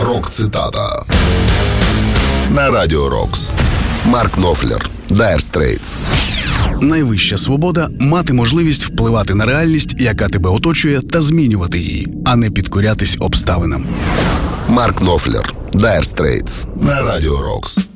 Рок-цитата на Радіо Рокс. Марк Knopfler, Dire Straits. Найвища свобода – мати можливість впливати на реальність, яка тебе оточує, та змінювати її, а не підкорятись обставинам. Марк Knopfler, Dire Straits на Радіо Рокс.